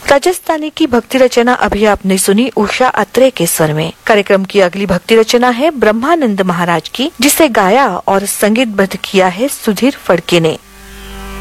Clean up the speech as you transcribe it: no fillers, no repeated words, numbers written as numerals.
राजस्थानी की भक्ति रचना अभी आपने सुनी उषा अत्रे के स्वर में। कार्यक्रम की अगली भक्ति रचना है ब्रह्मानंद महाराज की, जिसे गाया और संगीतबद्ध किया है सुधीर फड़के ने।